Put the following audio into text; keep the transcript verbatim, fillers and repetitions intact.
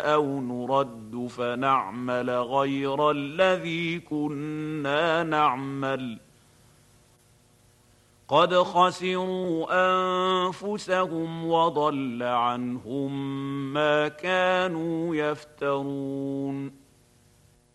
أو نرد فنعمل غير الذي كنا نعمل قد خسروا أنفسهم وضل عنهم ما كانوا يفترون